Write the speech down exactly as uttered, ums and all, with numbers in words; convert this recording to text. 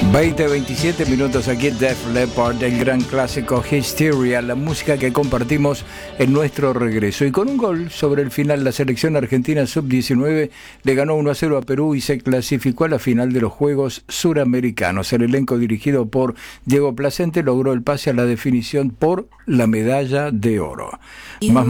veinte, veintisiete minutos aquí en Def Leppard, el gran clásico Hysteria, la música que compartimos en nuestro regreso. Y con un gol sobre el final, la selección argentina sub diecinueve le ganó uno a cero a Perú y se clasificó a la final de los Juegos Suramericanos. El elenco dirigido por Diego Placente logró el pase a la definición por la medalla de oro. Más